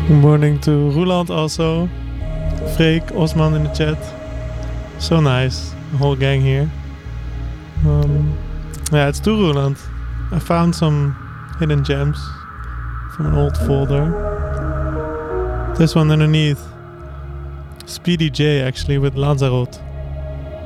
Good morning to Roland also. Freek, Osman in the chat. So nice. The whole gang here. Yeah, it's to Roland. I found some hidden gems from an old folder. This one underneath. Speedy J actually with Lanzarote.